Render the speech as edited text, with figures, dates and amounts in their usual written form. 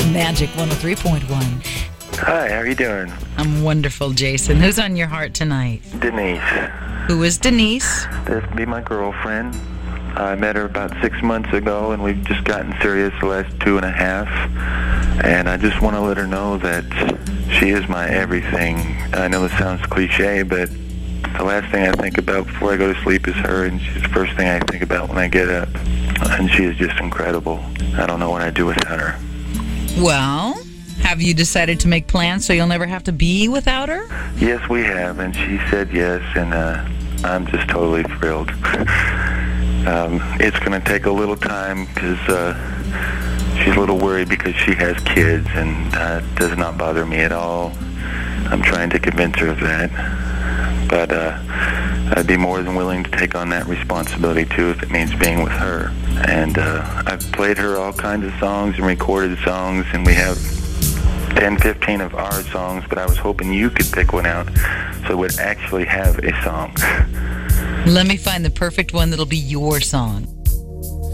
Magic 103.1. Hi, how are you doing? I'm wonderful, Jason. Who's on your heart tonight? Denise. Who is Denise? That'd be my girlfriend. I met her about 6 months ago, and we've just gotten serious the last 2.5. And I just want to let her know that she is my everything. I know this sounds cliche, but the last thing I think about before I go to sleep is her, and she's the first thing I think about when I get up. And she is just incredible. I don't know what I'd do without her. Well, have you decided to make plans so you'll never have to be without her? Yes, we have, and she said yes, and I'm just totally thrilled. It's going to take a little time because she's a little worried because she has kids, and that does not bother me at all. I'm trying to convince her of that. But I'd be more than willing to take on that responsibility, too, if it means being with her. And I've played her all kinds of songs and recorded songs, and we have 10, 15 of our songs, but I was hoping you could pick one out so it would actually have a song. Let me find the perfect one that'll be your song.